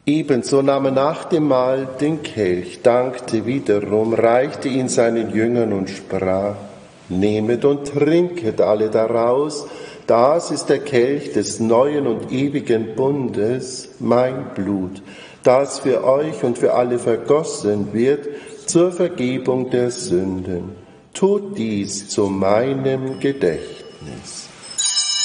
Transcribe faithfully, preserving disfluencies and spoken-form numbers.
Ebenso nahm er nach dem Mahl den Kelch, dankte wiederum, reichte ihn seinen Jüngern und sprach: Nehmet und trinket alle daraus, das ist der Kelch des neuen und ewigen Bundes, mein Blut, das für euch und für alle vergossen wird zur Vergebung der Sünden. Tut dies zu meinem Gedächtnis.